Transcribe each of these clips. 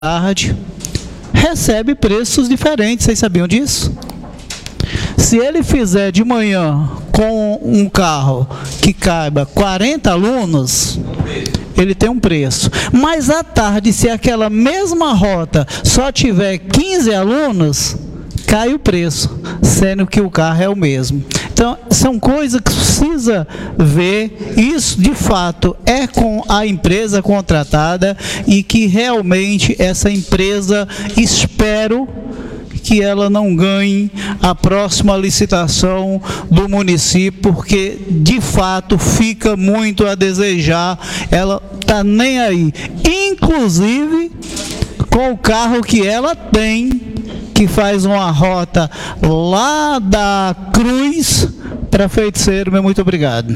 tarde, recebe preços diferentes. Vocês sabiam disso? Se ele fizer de manhã com um carro que caiba 40 alunos, ele tem um preço. Mas à tarde, se aquela mesma rota só tiver 15 alunos, cai o preço, sendo que o carro é o mesmo. Então, são coisas que precisa ver. Isso, de fato, é com a empresa contratada e que realmente essa empresa, espero que ela não ganhe a próxima licitação do município, porque de fato fica muito a desejar. Ela está nem aí, inclusive com o carro que ela tem, que faz uma rota lá da Cruz para Feiticeiro. Meu muito obrigado.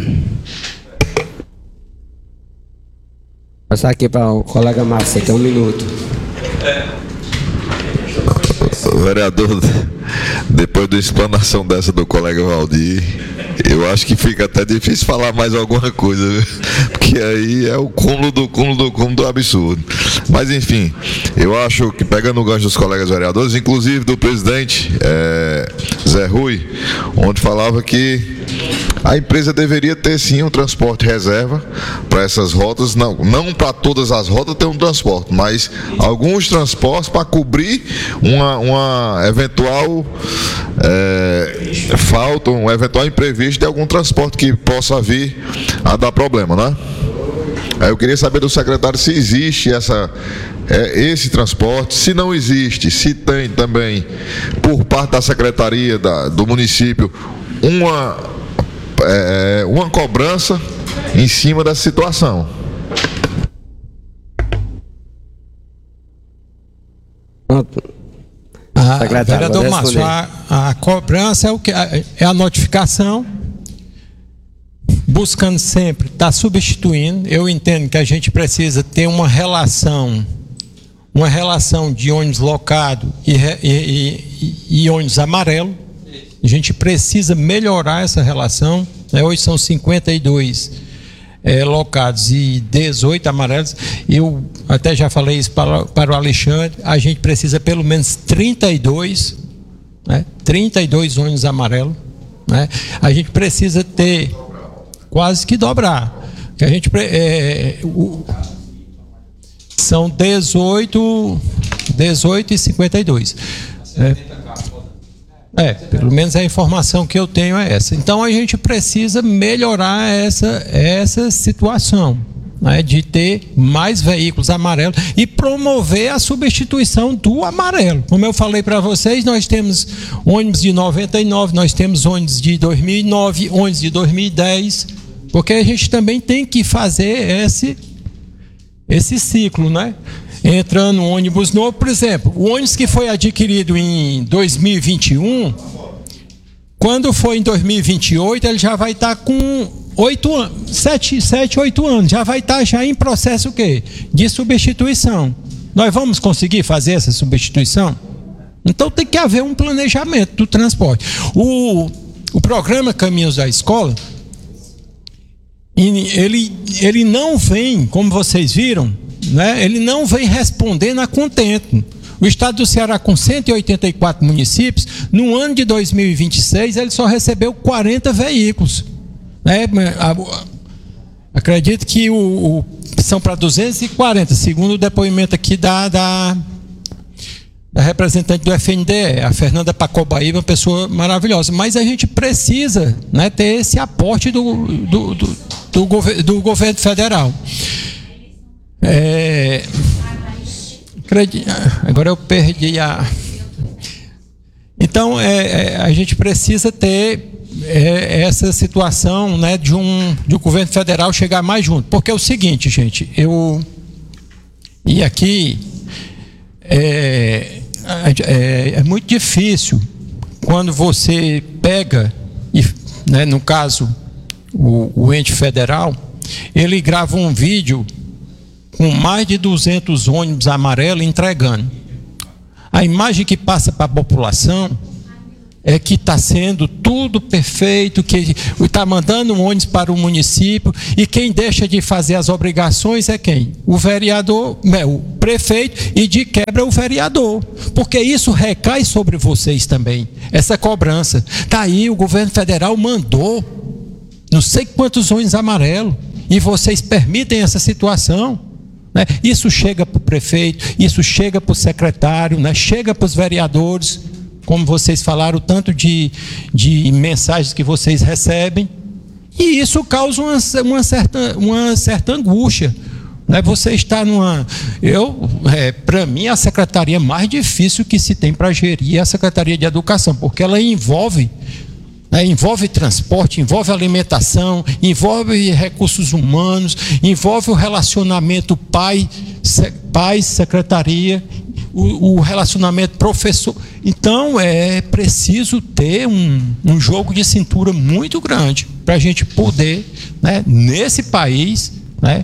Passar aqui para o colega Márcio, tem um minuto. Vereador, depois da explanação dessa do colega Valdir, eu acho que fica até difícil falar mais alguma coisa, porque aí é o cúmulo do absurdo. Mas enfim, eu acho que, pegando o gancho dos colegas vereadores, inclusive do presidente Zé Rui, onde falava que a empresa deveria ter sim um transporte reserva para essas rotas, não para todas as rotas ter um transporte, mas alguns transportes para cobrir uma eventual falta, um eventual imprevisto de algum transporte que possa vir a dar problema, né? Aí eu queria saber do secretário se existe esse transporte, se não existe, se tem também por parte da secretaria do município uma cobrança em cima dessa situação. Vereador Márcio, a cobrança é o que? É a notificação, buscando sempre estar substituindo. Eu entendo que a gente precisa ter uma relação de ônibus locado e ônibus amarelo. A gente precisa melhorar essa relação, né? Hoje são 52 locados e 18 amarelos. Eu até já falei isso para o Alexandre. A gente precisa pelo menos 32, né? 32 ônibus amarelos, né? A gente precisa ter quase que dobrar. Que a gente são 18 e 52. Pelo menos a informação que eu tenho é essa. Então a gente precisa melhorar essa situação, né, de ter mais veículos amarelos e promover a substituição do amarelo. Como eu falei para vocês, nós temos ônibus de 99, nós temos ônibus de 2009, ônibus de 2010, porque a gente também tem que fazer esse ciclo, né? Entrando um ônibus novo, por exemplo, o ônibus que foi adquirido em 2021, quando for em 2028, ele já vai estar com 8 anos, 7, 8 anos, já vai estar já em processo o quê? De substituição. Nós vamos conseguir fazer essa substituição? Então tem que haver um planejamento do transporte. O programa Caminhos da Escola, ele não vem, como vocês viram, né? Ele não vem respondendo a contento. O estado do Ceará, com 184 municípios, no ano de 2026, ele só recebeu 40 veículos, né? Acredito que são para 240, segundo o depoimento aqui da representante do FNDE, a Fernanda Pacobaíba, uma pessoa maravilhosa. Mas a gente precisa, né, ter esse aporte do governo federal. Agora eu perdi Então a gente precisa ter essa situação, né, de o governo federal chegar mais junto, porque é o seguinte, gente, e aqui é muito difícil quando você pega, né, no caso o ente federal, ele grava um vídeo com mais de 200 ônibus amarelos entregando. A imagem que passa para a população é que está sendo tudo perfeito, que está mandando um ônibus para o município, e quem deixa de fazer as obrigações é quem? O vereador, o prefeito, e de quebra o vereador, porque isso recai sobre vocês também, essa cobrança. Está aí, o governo federal mandou não sei quantos ônibus amarelos, e vocês permitem essa situação, né? Isso chega para o prefeito, isso chega para o secretário, né? Chega para os vereadores, como vocês falaram, o tanto de mensagens que vocês recebem, e isso causa uma certa angústia, né? Você está para mim, a secretaria mais difícil que se tem para gerir é a Secretaria de Educação, porque ela envolve transporte, envolve alimentação, envolve recursos humanos, envolve o relacionamento pai-secretaria, o relacionamento professor. Então é preciso ter um jogo de cintura muito grande para a gente poder, né, nesse país, né,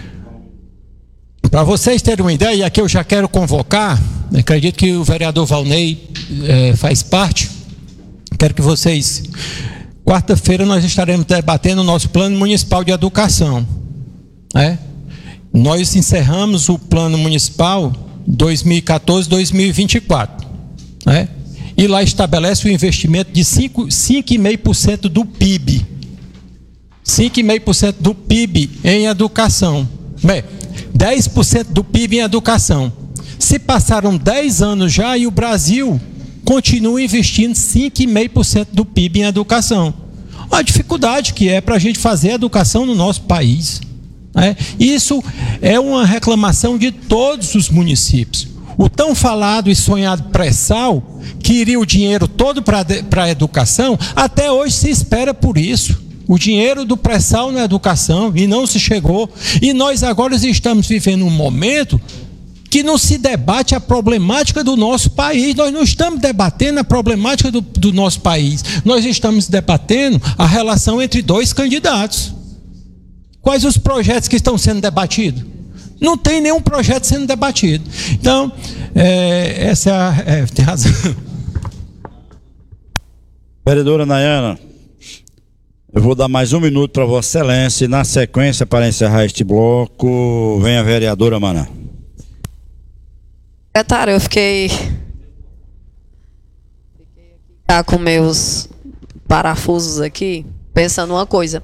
para vocês terem uma ideia, e aqui eu já quero convocar, acredito que o vereador Valnei faz parte. Quero que vocês, quarta-feira nós estaremos debatendo o nosso plano municipal de educação, né? Nós encerramos o plano municipal 2014-2024, né? E lá estabelece o investimento de 5,5% do PIB. 5,5% do PIB em educação. 10% do PIB em educação. Se passaram 10 anos já e o Brasil continua investindo 5,5% do PIB em educação. A dificuldade que é para a gente fazer educação no nosso país, né? Isso é uma reclamação de todos os municípios. O tão falado e sonhado pré-sal, que iria o dinheiro todo para a educação, até hoje se espera por isso. O dinheiro do pré-sal na educação, e não se chegou. E nós agora estamos vivendo um momento que não se debate a problemática do nosso país. Nós não estamos debatendo a problemática do nosso país. Nós estamos debatendo a relação entre dois candidatos. Quais os projetos que estão sendo debatidos? Não tem nenhum projeto sendo debatido. Então, tem razão. Vereadora Nayana, eu vou dar mais 1 minuto para Vossa Excelência, e na sequência, para encerrar este bloco, vem a vereadora Maná. Secretário, eu fiquei com meus parafusos aqui, pensando uma coisa.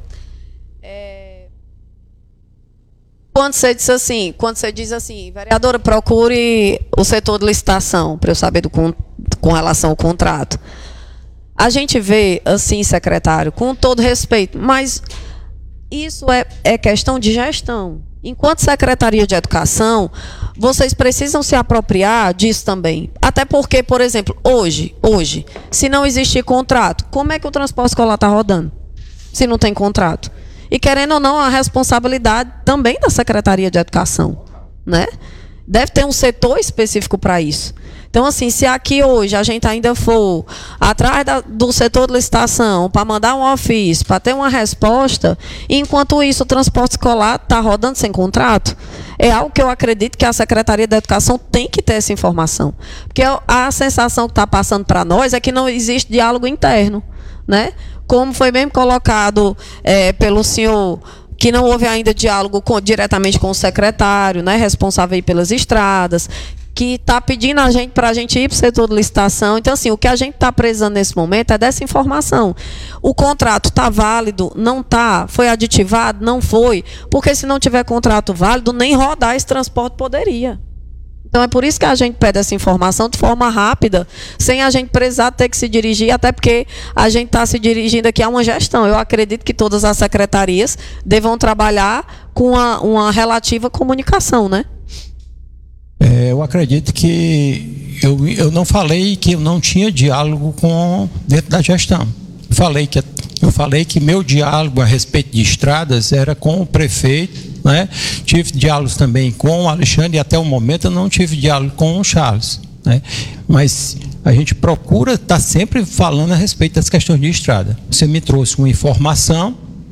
Quando você diz assim, vereadora, procure o setor de licitação, para eu saber com relação ao contrato. A gente vê, assim, secretário, com todo respeito, mas isso é questão de gestão. Enquanto Secretaria de Educação, vocês precisam se apropriar disso também. Até porque, por exemplo, hoje, se não existir contrato, como é que o transporte escolar está rodando? Se não tem contrato. E querendo ou não, a responsabilidade também da Secretaria de Educação, né? Deve ter um setor específico para isso. Então, assim, se aqui hoje a gente ainda for atrás do setor de licitação para mandar um ofício, para ter uma resposta, enquanto isso o transporte escolar está rodando sem contrato, é algo que eu acredito que a Secretaria da Educação tem que ter essa informação. Porque a sensação que está passando para nós é que não existe diálogo interno, né? Como foi mesmo colocado pelo senhor, que não houve ainda diálogo diretamente com o secretário, né, responsável aí pelas estradas, que está pedindo para a gente ir para o setor de licitação. Então, assim, o que a gente está precisando nesse momento é dessa informação. O contrato está válido? Não está? Foi aditivado? Não foi? Porque se não tiver contrato válido, nem rodar esse transporte poderia. Então, é por isso que a gente pede essa informação de forma rápida, sem a gente precisar ter que se dirigir, até porque a gente está se dirigindo aqui a uma gestão. Eu acredito que todas as secretarias devam trabalhar com uma relativa comunicação, né? Eu acredito que eu não falei que eu não tinha diálogo dentro da gestão. Eu falei que meu diálogo a respeito de estradas era com o prefeito, né? Tive diálogos também com o Alexandre, e até o momento eu não tive diálogo com o Charles, né? Mas a gente procura estar sempre falando a respeito das questões de estrada. Você me trouxe uma informação,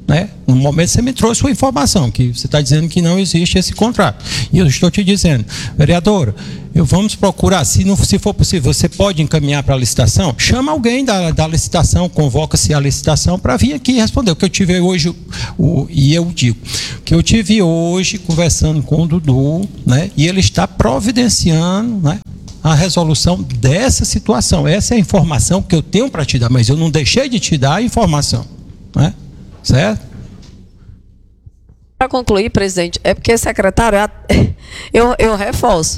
né? No momento você me trouxe uma informação, que você está dizendo que não existe esse contrato. E eu estou te dizendo, vereadora, vamos procurar, se for possível, você pode encaminhar para a licitação? Chama alguém da licitação, convoca-se a licitação para vir aqui responder. O que eu tive hoje, e eu digo, que eu tive hoje conversando com o Dudu, né? E ele está providenciando, né, a resolução dessa situação. Essa é a informação que eu tenho para te dar, mas eu não deixei de te dar a informação, né? Certo? Para concluir, presidente, é porque, secretário, eu reforço.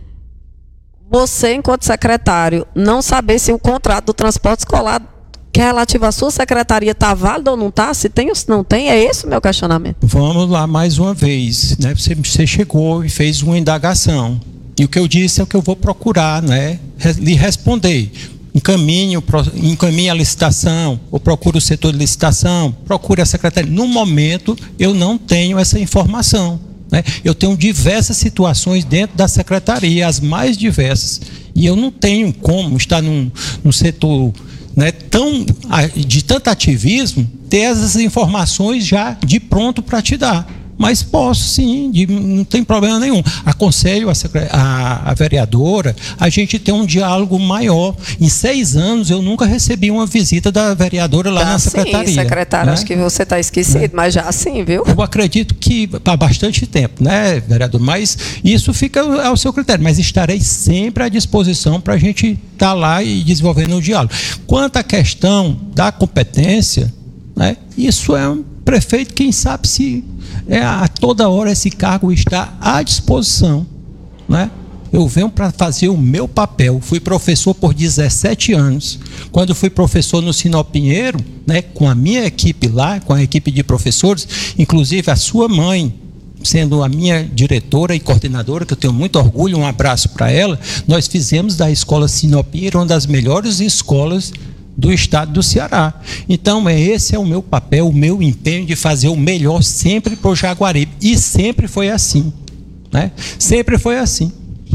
Você, enquanto secretário, não saber se o contrato do transporte escolar que é relativo à sua secretaria está válido ou não está, se tem ou se não tem, é esse o meu questionamento. Vamos lá mais uma vez, né? Você chegou e fez uma indagação. E o que eu disse é o que eu vou procurar, né, lhe responder. Encaminhe a licitação, ou procure o setor de licitação, procure a secretaria. No momento, eu não tenho essa informação, né? Eu tenho diversas situações dentro da secretaria, as mais diversas. E eu não tenho como estar num setor, né, de tanto ativismo, ter essas informações já de pronto para te dar. Mas posso sim, não tem problema nenhum. Aconselho a vereadora a gente ter um diálogo maior. Em 6 anos eu nunca recebi uma visita da vereadora lá na secretaria. Sim, secretário, né? Acho que você está esquecido, né? Mas já sim, viu? Eu acredito que há bastante tempo, né, vereador? Mas isso fica ao seu critério. Mas estarei sempre à disposição para a gente estar lá e desenvolvendo o diálogo. Quanto à questão da competência, né, isso é um prefeito, quem sabe se a toda hora esse cargo está à disposição, né? Eu venho para fazer o meu papel. Fui professor por 17 anos. Quando fui professor no Sinop Pinheiro, né, com a minha equipe lá, com a equipe de professores, inclusive a sua mãe, sendo a minha diretora e coordenadora, que eu tenho muito orgulho, um abraço para ela, nós fizemos da escola Sinop Pinheiro uma das melhores escolas do estado do Ceará. Então, esse é o meu papel, o meu empenho de fazer o melhor sempre para o Jaguaribe. E sempre foi assim, né? Sempre foi assim.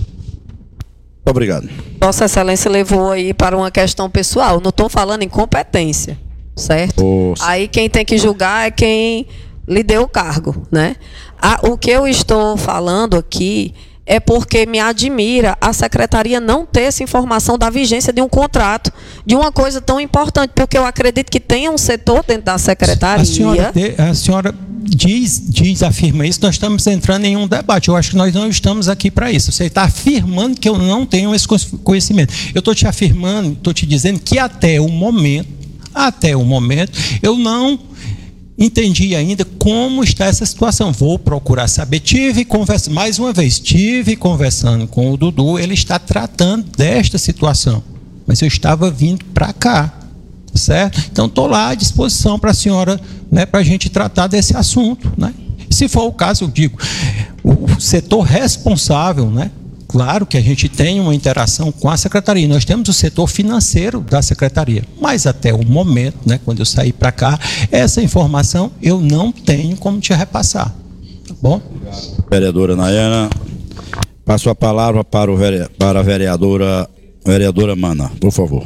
Obrigado. Vossa Excelência levou aí para uma questão pessoal. Não estou falando em competência, certo? Aí quem tem que julgar é quem lhe deu o cargo, né? O que eu estou falando aqui é porque me admira a secretaria não ter essa informação da vigência de um contrato, de uma coisa tão importante, porque eu acredito que tem um setor dentro da secretaria. A senhora afirma isso, nós estamos entrando em um debate. Eu acho que nós não estamos aqui para isso. Você está afirmando que eu não tenho esse conhecimento. Eu estou te afirmando, estou te dizendo que até o momento, eu não entendi ainda como está essa situação. Vou procurar saber. Mais uma vez, estive conversando com o Dudu, ele está tratando desta situação. Mas eu estava vindo para cá, certo? Então, estou lá à disposição para a senhora, né, para a gente tratar desse assunto, né? Se for o caso, eu digo, o setor responsável, né? Claro que a gente tem uma interação com a secretaria. Nós temos o setor financeiro da secretaria. Mas até o momento, né, quando eu saí para cá, essa informação eu não tenho como te repassar. Tá bom? Vereadora Nayana, passo a palavra para a vereadora Mana, por favor.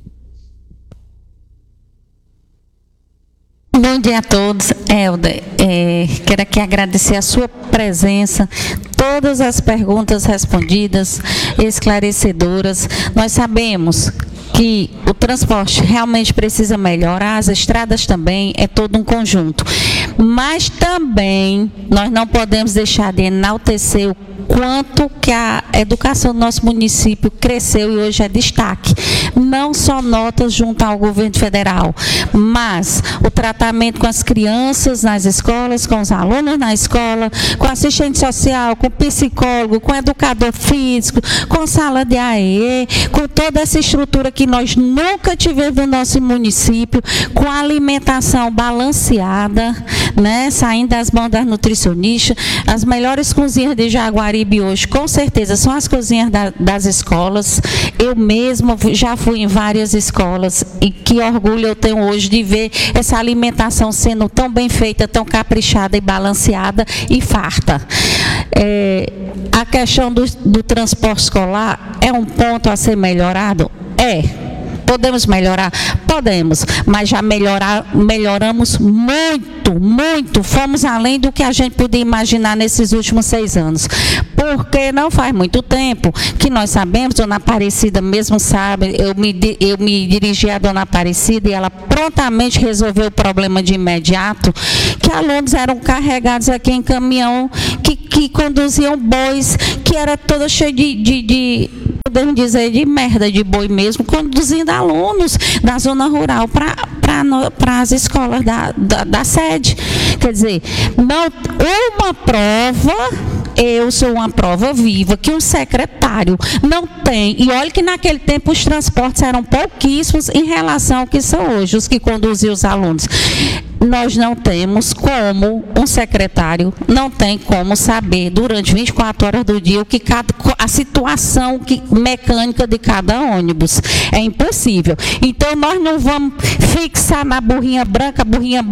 Bom dia a todos. Helder, quero aqui agradecer a sua presença, todas as perguntas respondidas, esclarecedoras. Nós sabemos que o transporte realmente precisa melhorar, as estradas também, é todo um conjunto. Mas também nós não podemos deixar de enaltecer o quanto que a educação do nosso município cresceu e hoje é destaque. Não só notas junto ao governo federal, mas o tratamento com as crianças nas escolas, com os alunos na escola, com assistente social, com psicólogo, com educador físico, com sala de AE, com toda essa estrutura que nós nunca tivemos no nosso município, com alimentação balanceada, né, saindo das mãos das nutricionistas. As melhores cozinhas de Jaguaribe hoje, com certeza, são as cozinhas das escolas. Eu mesma já fui em várias escolas e que orgulho eu tenho hoje de ver essa alimentação sendo tão bem feita, tão caprichada e balanceada e farta. A questão do transporte escolar é um ponto a ser melhorado? Podemos melhorar? Podemos, mas já melhoramos muito. Fomos além do que a gente podia imaginar nesses últimos 6 anos. Porque não faz muito tempo que nós sabemos, Dona Aparecida mesmo sabe, eu me dirigi à Dona Aparecida e ela prontamente resolveu o problema de imediato, que alunos eram carregados aqui em caminhão, que conduziam bois, que era toda cheia podemos dizer, de merda de boi mesmo, conduzindo alunos da zona rural para as escolas da sede. Quer dizer, não, uma prova... Eu sou uma prova viva que um secretário não tem. E olha que naquele tempo os transportes eram pouquíssimos em relação ao que são hoje, os que conduziam os alunos. Nós não temos como, um secretário não tem como saber durante 24 horas do dia a situação mecânica de cada ônibus. É impossível. Então nós não vamos fixar na burrinha branca.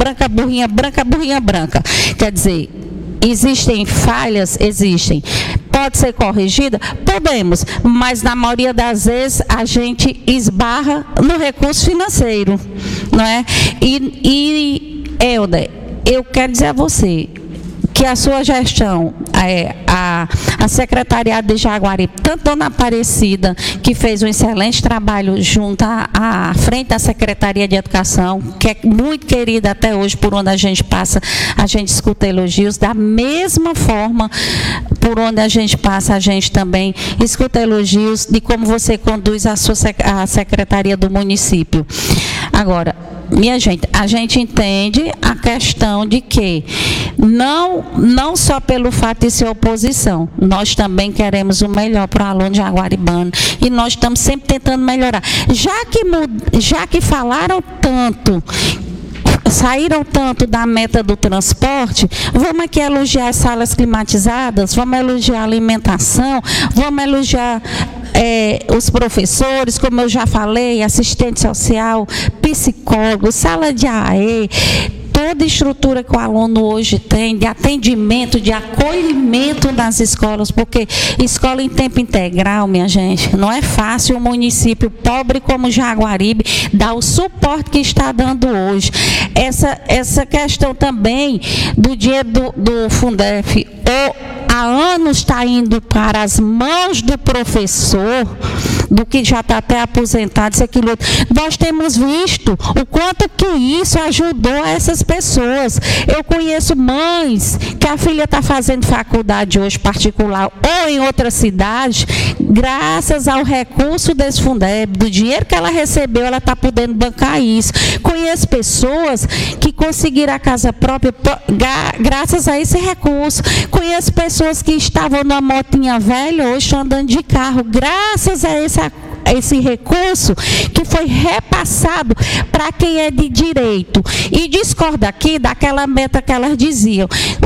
Quer dizer, existem falhas? Existem. Pode ser corrigida? Podemos, mas na maioria das vezes a gente esbarra no recurso financeiro, não é? E Helder, eu quero dizer a você que a sua gestão, a Secretariado de Jaguaribe, tanto Dona Aparecida, que fez um excelente trabalho junto à frente da Secretaria de Educação, que é muito querida até hoje, por onde a gente passa, a gente escuta elogios, da mesma forma, por onde a gente passa, a gente também escuta elogios de como você conduz a Secretaria do município. Agora, minha gente, a gente entende a questão de que não só pelo fato de ser oposição, nós também queremos o melhor para o aluno jaguaribano e nós estamos sempre tentando melhorar. Já que falaram tanto, saíram tanto da meta do transporte, vamos aqui elogiar as salas climatizadas, vamos elogiar a alimentação, vamos elogiar os professores, como eu já falei, assistente social, psicólogo, sala de AE, toda a estrutura que o aluno hoje tem, de atendimento, de acolhimento nas escolas, porque escola em tempo integral, minha gente, não é fácil um município pobre como Jaguaribe dar o suporte que está dando hoje. Essa questão também do dinheiro do Fundef, há anos está indo para as mãos do professor, do que já está até aposentado, isso, aquilo outro. Nós temos visto o quanto que isso ajudou essas pessoas. Eu conheço mães que a filha está fazendo faculdade hoje particular ou em outra cidade, graças ao recurso desse Fundeb, do dinheiro que ela recebeu, ela está podendo bancar isso. Conheço pessoas que conseguiram a casa própria graças a esse recurso. Conheço pessoas que estavam numa motinha velha, hoje estão andando de carro, graças a esse recurso que foi repassado para quem é de direito. E discorda aqui daquela meta que elas diziam.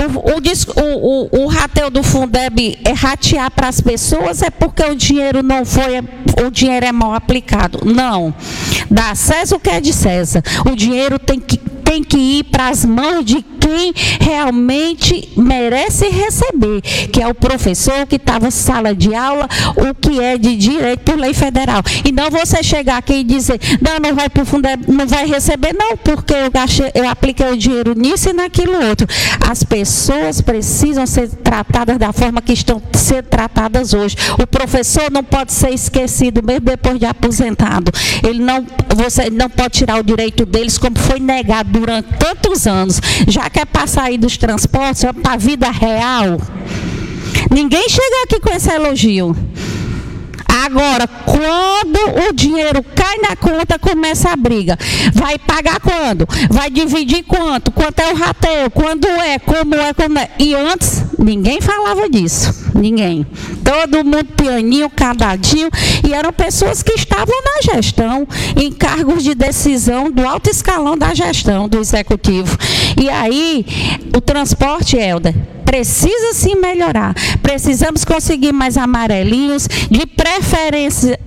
O rateio do Fundeb é ratear para as pessoas, é porque o dinheiro não foi, o dinheiro é mal aplicado. Não. Dá a César o que é de César. O dinheiro tem que ir para as mãos de quem realmente merece receber, que é o professor que estava em sala de aula, o que é de direito por lei federal. E não você chegar aqui e dizer, não vai para o fundo, não vai receber, não, porque eu apliquei o dinheiro nisso e naquilo outro. As pessoas precisam ser tratadas da forma que estão sendo tratadas hoje. O professor não pode ser esquecido mesmo depois de aposentado. Você não pode tirar o direito deles, como foi negado durante tantos anos. Já que é para sair dos transportes, é para a vida real. Ninguém chega aqui com esse elogio. Agora, quando o dinheiro cai na conta, começa a briga. Vai pagar quando? Vai dividir quanto? Quanto é o rateio? Quando é? Como é? Como é? E antes, ninguém falava disso. Ninguém. Todo mundo pianinho, cadadinho. E eram pessoas que estavam na gestão, em cargos de decisão do alto escalão da gestão, do executivo. E aí, o transporte, Helder, precisa sim melhorar. Precisamos conseguir mais amarelinhos, de preferência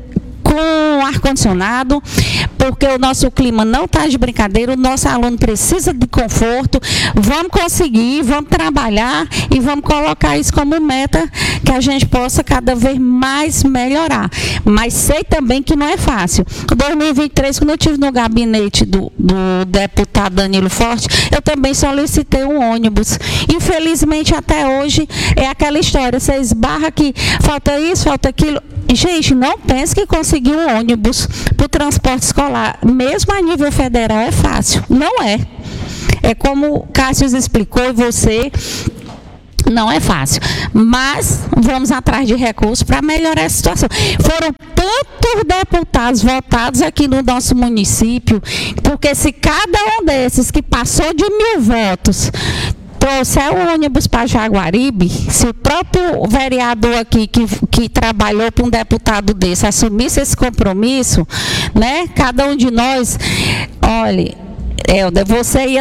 com ar-condicionado, porque o nosso clima não está de brincadeira, o nosso aluno precisa de conforto. Vamos conseguir, vamos trabalhar e vamos colocar isso como meta, que a gente possa cada vez mais melhorar. Mas sei também que não é fácil. Em 2023, quando eu estive no gabinete do deputado Danilo Forte, eu também solicitei um ônibus. Infelizmente, até hoje, é aquela história, você esbarra que falta isso, falta aquilo. Gente, não pense que conseguir um ônibus para o transporte escolar, mesmo a nível federal, é fácil. Não é. É como o Cássio explicou e você... Não é fácil, mas vamos atrás de recursos para melhorar a situação. Foram tantos deputados votados aqui no nosso município, porque se cada um desses que passou de 1.000 votos trouxer o ônibus para Jaguaribe, se o próprio vereador aqui que trabalhou para um deputado desse assumisse esse compromisso, né? Cada um de nós, olha... Helder, você ia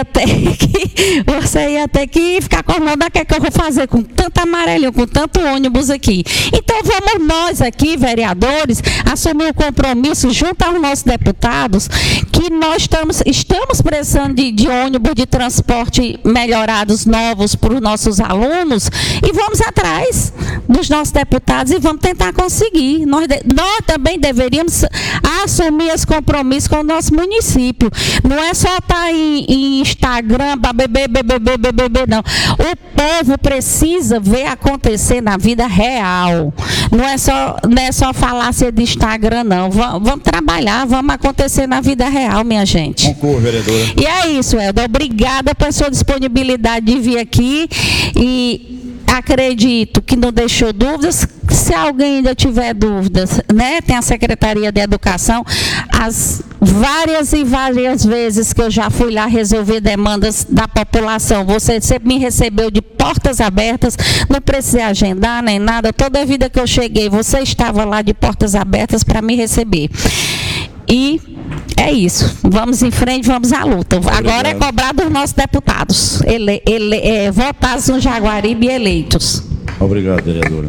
ter que ficar com a mão da que eu vou fazer com tanto amarelinho, com tanto ônibus aqui. Então vamos nós aqui, vereadores, assumir o compromisso junto aos nossos deputados, que nós estamos precisando de ônibus de transporte melhorados, novos para os nossos alunos, e vamos atrás dos nossos deputados e vamos tentar conseguir. Nós também deveríamos assumir esse compromisso com o nosso município. Não é só estar em Instagram para beber, não. O povo precisa ver acontecer na vida real. Não é só falácia de Instagram, não. Vamos trabalhar, vamos acontecer na vida real, minha gente. Concurso, vereadora. E é isso, Helder. Obrigada pela sua disponibilidade de vir aqui e acredito que não deixou dúvidas. Se alguém ainda tiver dúvidas, né, tem a Secretaria de Educação, as várias e várias vezes que eu já fui lá resolver demandas da população, você sempre me recebeu de portas abertas, não precisei agendar nem nada, toda a vida que eu cheguei, você estava lá de portas abertas para me receber. E é isso, vamos em frente, vamos à luta. Obrigado. Agora é cobrar dos nossos deputados, votados no Jaguaribe e eleitos. Obrigado, vereadora.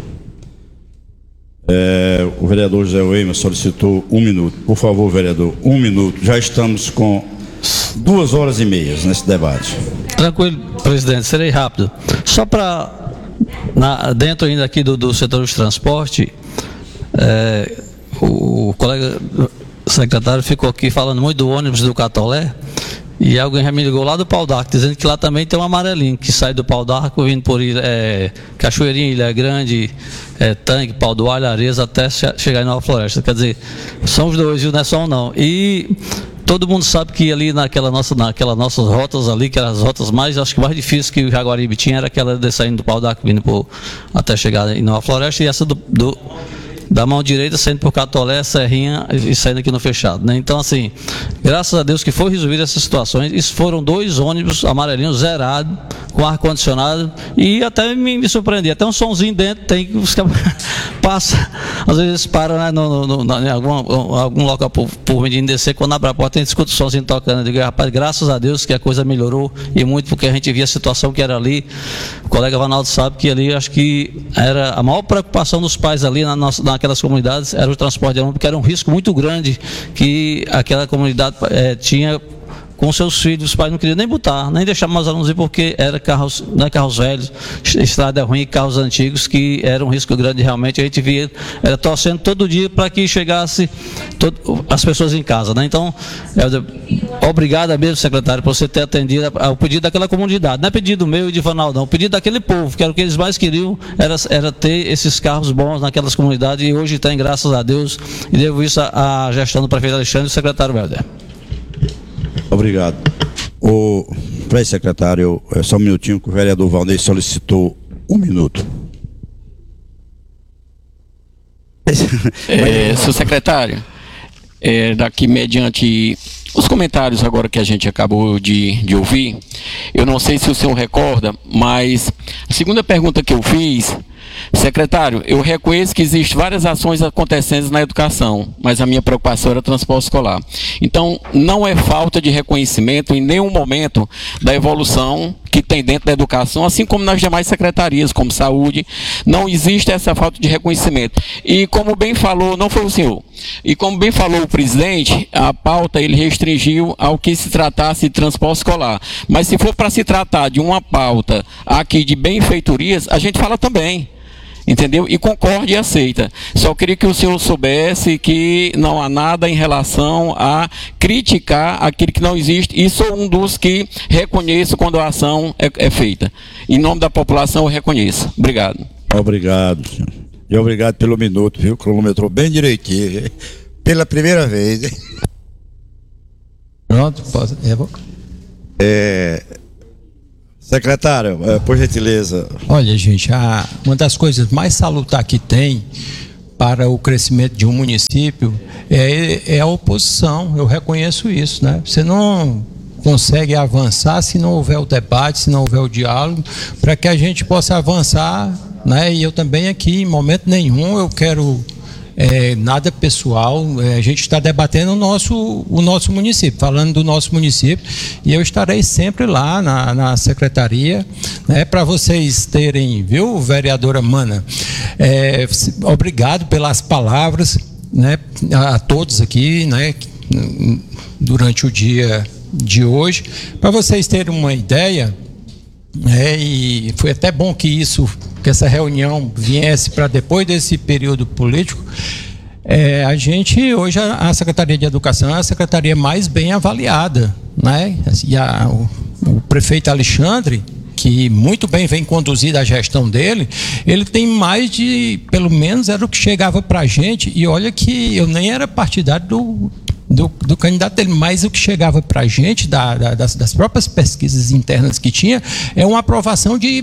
O vereador José Weimer solicitou 1 minuto. Por favor, vereador, 1 minuto. Já estamos com 2h30 nesse debate. Tranquilo, presidente, serei rápido. Só para, dentro ainda aqui do setor de transporte, o colega secretário ficou aqui falando muito do ônibus do Catolé, e alguém já me ligou lá do Pau d'Arco, dizendo que lá também tem um amarelinho, que sai do Pau d'Arco, vindo por Cachoeirinha, Ilha Grande, Tanque, Pau do Alho, Areias, até chegar em Nova Floresta. Quer dizer, são os dois, viu? Não é só um não. E todo mundo sabe que ali naquelas nossas rotas ali, que eram as rotas mais difíceis que o Jaguaribe tinha, era aquela de saindo do Pau d'Arco, vindo até chegar em Nova Floresta, e essa da mão direita, saindo por Catolé, Serrinha e saindo aqui no fechado, né? Então, assim, graças a Deus que foi resolvida essas situações. Isso foram 2 ônibus amarelinhos zerados, com ar-condicionado, e até me surpreendi. Até um somzinho dentro, tem que os caras passam, às vezes param, né, em algum local por menino descer, quando abre a porta, a gente escuta o somzinho tocando. Eu digo, rapaz, graças a Deus que a coisa melhorou, e muito porque a gente via a situação que era ali. O colega Vanaldo sabe que ali, acho que era a maior preocupação dos pais ali naquelas comunidades, era o transporte de aluno, porque era um risco muito grande que aquela comunidade tinha com seus filhos. Os pais não queriam nem botar, nem deixar mais alunos ir, porque era carros velhos, estrada ruim, carros antigos, que era um risco grande realmente. A gente via, era torcendo todo dia para que chegasse as pessoas em casa, né? Então, obrigado mesmo, secretário, por você ter atendido ao pedido daquela comunidade. Não é pedido meu e de Vanaldo, não, o pedido daquele povo, que era o que eles mais queriam, era ter esses carros bons naquelas comunidades, e hoje tem, graças a Deus, e devo isso à gestão do prefeito Alexandre e do secretário Helder. Obrigado. Peraí, secretário, só um minutinho, que o vereador Valnei solicitou 1 minuto. Senhor secretário, daqui mediante os comentários agora que a gente acabou de ouvir, eu não sei se o senhor recorda, mas a segunda pergunta que eu fiz Secretário, eu reconheço que existem várias ações acontecendo na educação, mas a minha preocupação era o transporte escolar. Então, não é falta de reconhecimento em nenhum momento da evolução que tem dentro da educação, assim como nas demais secretarias, como saúde, não existe essa falta de reconhecimento. E como bem falou, não foi o senhor, e como bem falou o presidente, a pauta ele restringiu ao que se tratasse de transporte escolar. Mas se for para se tratar de uma pauta aqui de benfeitorias, a gente fala também. Entendeu? E concorda e aceita. Só queria que o senhor soubesse que não há nada em relação a criticar aquilo que não existe. E sou um dos que reconheço quando a ação é feita. Em nome da população, eu reconheço. Obrigado. Obrigado, senhor. E obrigado pelo minuto, viu? Cronometrou bem direitinho. Pela primeira vez. Pronto, posso. Secretário, por gentileza. Olha, gente, uma das coisas mais salutar que tem para o crescimento de um município é a oposição. Eu reconheço isso, né? Você não consegue avançar se não houver o debate, se não houver o diálogo, para que a gente possa avançar, né? E eu também aqui, em momento nenhum, eu quero nada pessoal, a gente está debatendo o nosso município, falando do nosso município, e eu estarei sempre lá na secretaria, né, para vocês terem, viu, vereadora Mana, obrigado pelas palavras, né, a todos aqui, né, durante o dia de hoje, para vocês terem uma ideia, e foi até bom que essa reunião viesse para depois desse período político. A gente, hoje, a Secretaria de Educação é a secretaria mais bem avaliada, né? E o prefeito Alexandre, que muito bem vem conduzida a gestão dele, ele tem mais de, pelo menos era o que chegava para a gente, e olha que eu nem era partidário do candidato dele, mas o que chegava para a gente, das próprias pesquisas internas que tinha, é uma aprovação de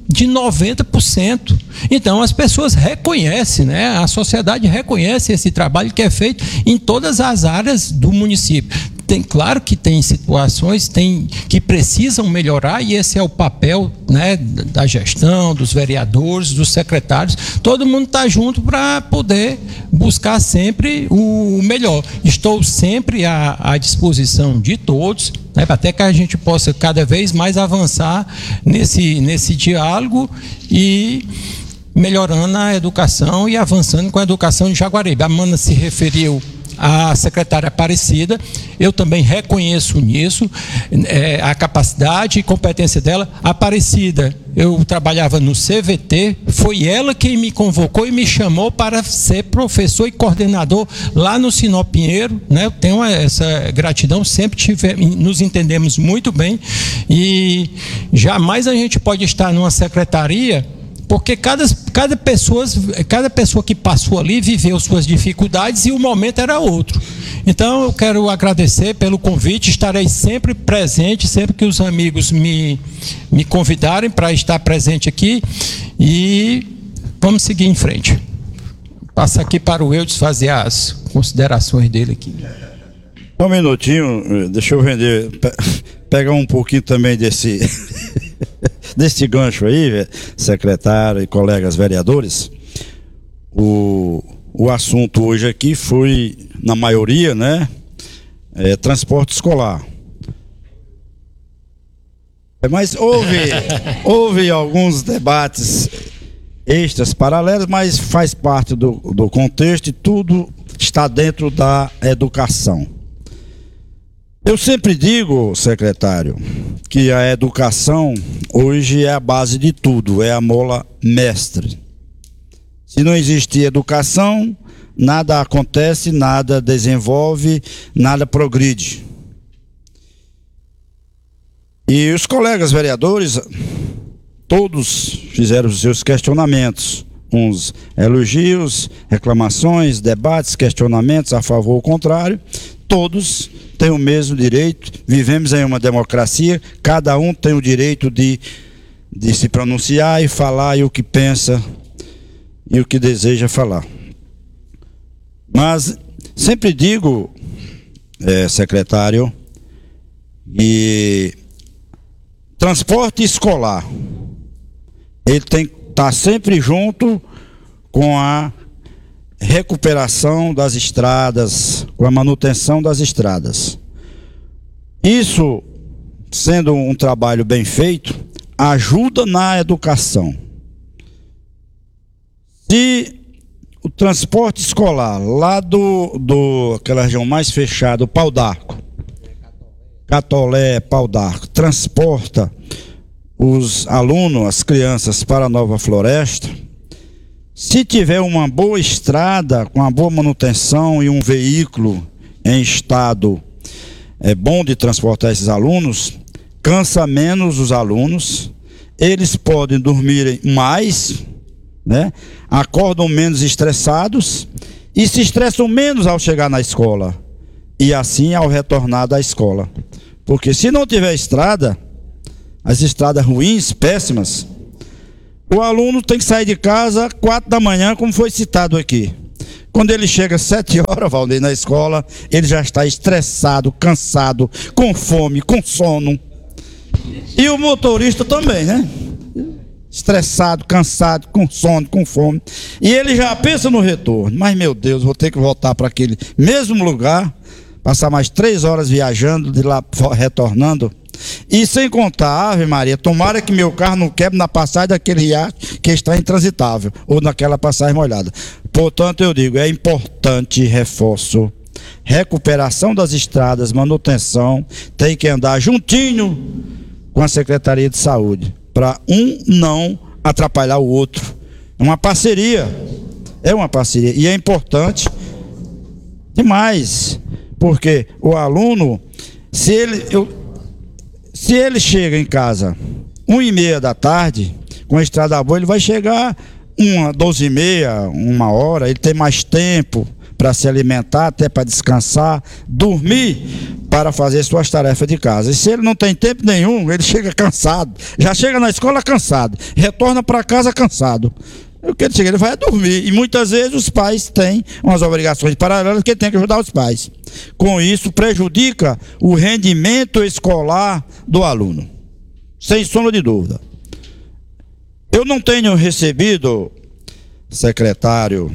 90%. Então, as pessoas reconhecem, né? A sociedade reconhece esse trabalho que é feito em todas as áreas do município. Claro que tem situações que precisam melhorar, e esse é o papel, né, da gestão, dos vereadores, dos secretários. Todo mundo está junto para poder buscar sempre o melhor. Estou sempre à disposição de todos, né, até que a gente possa cada vez mais avançar nesse diálogo e melhorando a educação e avançando com a educação de Jaguaribe. A Mana se referiu à secretária Aparecida, eu também reconheço nisso, a capacidade e competência dela. Aparecida, eu trabalhava no CVT, foi ela quem me convocou e me chamou para ser professor e coordenador lá no Sinop Pinheiro, né? Eu tenho essa gratidão, sempre nos entendemos muito bem, e jamais a gente pode estar numa secretaria, porque cada pessoa que passou ali viveu suas dificuldades e o momento era outro. Então eu quero agradecer pelo convite, estarei sempre presente, sempre que os amigos me convidarem para estar presente aqui, e vamos seguir em frente. Passa aqui para o Eudes fazer as considerações dele aqui. Um minutinho, deixa eu pegar um pouquinho também desse gancho aí, secretário e colegas vereadores. O assunto hoje aqui foi, na maioria, né, transporte escolar. Mas houve alguns debates extras, paralelos, mas faz parte do contexto, e tudo está dentro da educação. Eu sempre digo, secretário, que a educação hoje é a base de tudo, é a mola mestre. Se não existir educação, nada acontece, nada desenvolve, nada progride. E os colegas vereadores, todos fizeram os seus questionamentos, uns elogios, reclamações, debates, questionamentos a favor ou contrário. Todos têm o mesmo direito, vivemos em uma democracia, cada um tem o direito de se pronunciar e falar o que pensa e o que deseja falar. Mas sempre digo, secretário, e transporte escolar, ele tem estar sempre junto com a recuperação das estradas, com a manutenção das estradas. Isso, sendo um trabalho bem feito, ajuda na educação. Se o transporte escolar lá aquela região mais fechada, o Pau d'Arco, Catolé, Pau d'Arco, transporta os alunos, as crianças para a Nova Floresta, se tiver uma boa estrada, com uma boa manutenção e um veículo em estado bom de transportar esses alunos, cansa menos os alunos, eles podem dormir mais, né? Acordam menos estressados e se estressam menos ao chegar na escola e assim ao retornar da escola. Porque se não tiver estrada, as estradas ruins, péssimas, o aluno tem que sair de casa 4 da manhã, como foi citado aqui. Quando ele chega às 7 horas, Valdir, na escola, ele já está estressado, cansado, com fome, com sono. E o motorista também, né? Estressado, cansado, com sono, com fome. E ele já pensa no retorno. Mas, meu Deus, vou ter que voltar para aquele mesmo lugar, passar mais 3 horas viajando, de lá retornando. E sem contar, Ave Maria, tomara que meu carro não quebre na passagem daquele riacho que está intransitável, ou naquela passagem molhada. Portanto, eu digo, é importante reforço, recuperação das estradas, manutenção, tem que andar juntinho com a Secretaria de Saúde, para um não atrapalhar o outro. É uma parceria, e é importante demais, porque o aluno, se ele chega em casa 1h30 da tarde, com a estrada boa, ele vai chegar 12h30, 1h, ele tem mais tempo para se alimentar, até para descansar, dormir, para fazer suas tarefas de casa. E se ele não tem tempo nenhum, ele chega cansado, já chega na escola cansado, retorna para casa cansado. O que ele chega, ele vai dormir. E muitas vezes os pais têm umas obrigações paralelas que ele tem que ajudar os pais. Com isso, prejudica o rendimento escolar do aluno. Sem sombra de dúvida. Eu não tenho recebido, secretário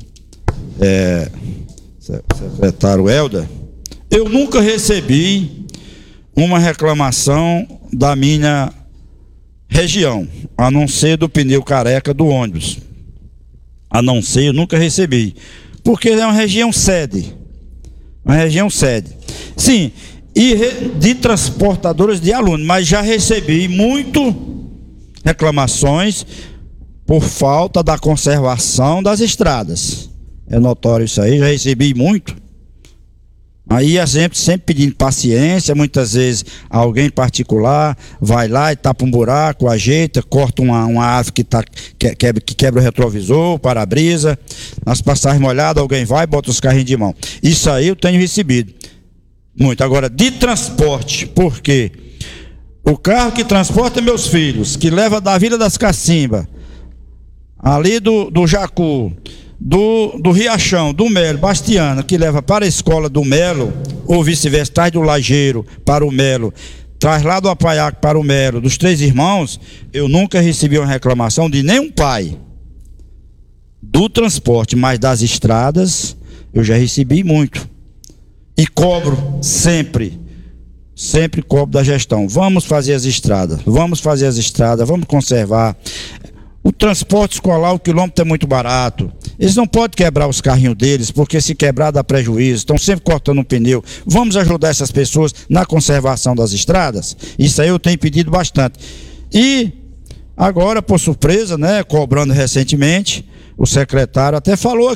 Helder, eu nunca recebi uma reclamação da minha região, a não ser do pneu careca do ônibus. A não ser, eu nunca recebi. Porque é uma região sede. Uma região sede. Sim, e de transportadoras de alunos, mas já recebi muito reclamações por falta da conservação das estradas. É notório isso aí, já recebi muito. Aí a gente sempre pedindo paciência, muitas vezes alguém particular vai lá e tapa um buraco, ajeita, corta uma árvore que quebra o retrovisor, o para-brisa, nas passagens molhadas alguém vai e bota os carrinhos de mão. Isso aí eu tenho recebido muito. Agora, de transporte, porque o carro que transporta meus filhos, que leva da Vila das Cacimbas, ali do Jacu, do Riachão, do Melo, Bastiana, que leva para a escola do Melo, ou vice-versa, traz do Lajeiro para o Melo, traz lá do Apaiaque para o Melo, dos Três Irmãos, eu nunca recebi uma reclamação de nenhum pai do transporte, mas das estradas eu já recebi muito. E cobro sempre cobro da gestão. Vamos fazer as estradas, vamos conservar. O transporte escolar, o quilômetro é muito barato. Eles não podem quebrar os carrinhos deles, porque se quebrar dá prejuízo. Estão sempre cortando um pneu. Vamos ajudar essas pessoas na conservação das estradas? Isso aí eu tenho pedido bastante. E agora, por surpresa, né, cobrando recentemente, o secretário até falou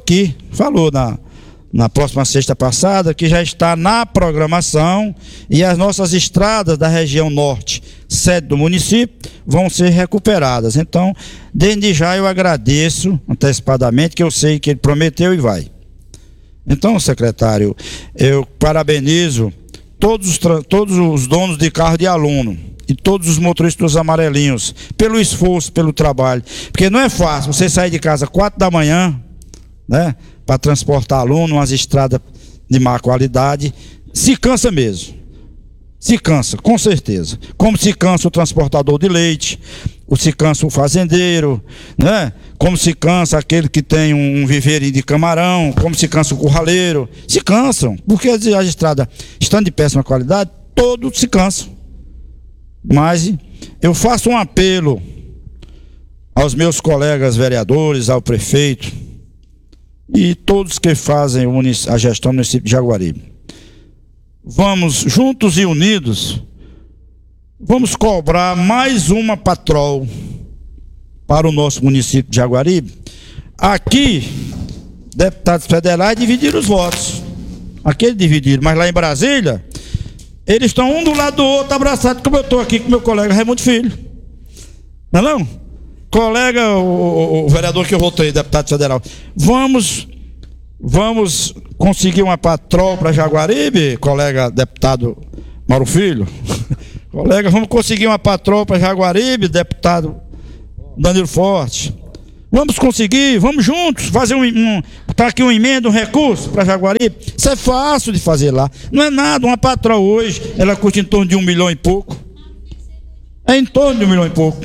na próxima sexta passada, que já está na programação e as nossas estradas da região norte, sede do município, vão ser recuperadas. Então, desde já eu agradeço antecipadamente, que eu sei que ele prometeu e vai. Então, secretário, eu parabenizo todos os donos de carro de aluno e todos os motoristas dos amarelinhos pelo esforço, pelo trabalho, porque não é fácil você sair de casa 4 da manhã, né, para transportar aluno, umas estradas de má qualidade, se cansa mesmo. Se cansa, com certeza. Como se cansa o transportador de leite, se cansa o fazendeiro, né? Como se cansa aquele que tem um viveirinho de camarão, como se cansa o curraleiro. Se cansam, porque as estradas, estando de péssima qualidade, todos se cansam. Mas eu faço um apelo aos meus colegas vereadores, ao prefeito e todos que fazem a gestão do município de Jaguaribe. Vamos, juntos e unidos, vamos cobrar mais uma patrol para o nosso município de Jaguaribe. Aqui, deputados federais dividiram os votos. Aqui eles dividiram, mas lá em Brasília, eles estão um do lado do outro, abraçados, como eu estou aqui com meu colega Raimundo Filho. Não é não? Colega, o vereador que eu votei, deputado federal. Vamos conseguir uma patrol para Jaguaribe, colega deputado Mauro Filho. Colega, vamos conseguir uma patrol para Jaguaribe, deputado Danilo Forte. Vamos conseguir, vamos juntos fazer tá aqui uma emenda, um recurso para Jaguaribe. Isso é fácil de fazer lá. Não é nada, uma patrol hoje, ela custa em torno de 1 milhão e pouco. É em torno de 1 milhão e pouco.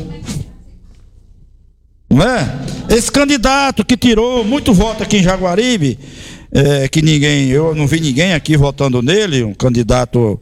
Não é? Esse candidato que tirou muito voto aqui em Jaguaribe, eu não vi ninguém aqui votando nele, um candidato,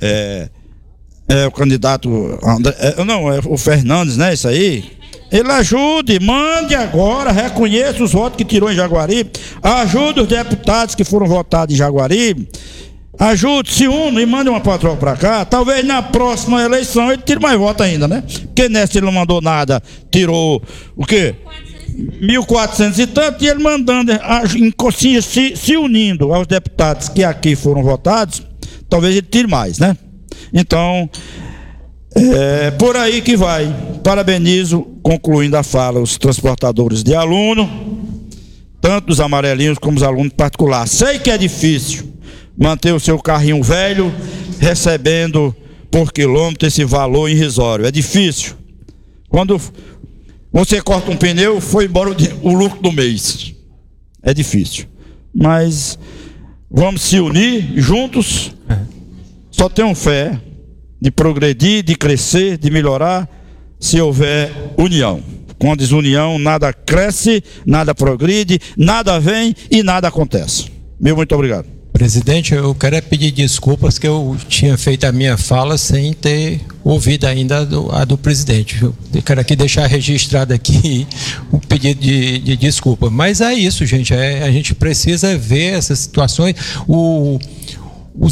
o candidato, o Fernandes, né, isso aí. Ele ajude, mande agora, reconheça os votos que tirou em Jaguaribe, ajude os deputados que foram votados em Jaguaribe, ajude, se une e mande uma patroa para cá. Talvez na próxima eleição ele tire mais votos ainda, né? Porque nessa ele não mandou nada, tirou o quê? 1.400 e tanto, e ele mandando, se unindo aos deputados que aqui foram votados, talvez ele tire mais, né? Então, por aí que vai. Parabenizo, concluindo a fala, os transportadores de aluno, tanto os amarelinhos como os alunos particulares. Sei que é difícil manter o seu carrinho velho recebendo por quilômetro esse valor irrisório. É difícil. Quando você corta um pneu, foi embora o lucro do mês. É difícil. Mas vamos se unir juntos. Só tenho fé de progredir, de crescer, de melhorar, se houver união. Com a desunião, nada cresce, nada progride, nada vem e nada acontece. Muito obrigado. Presidente, eu quero pedir desculpas que eu tinha feito a minha fala sem ter ouvido ainda a do presidente. Eu quero aqui deixar registrado aqui o pedido de desculpa. Mas é isso, gente. A gente precisa ver essas situações.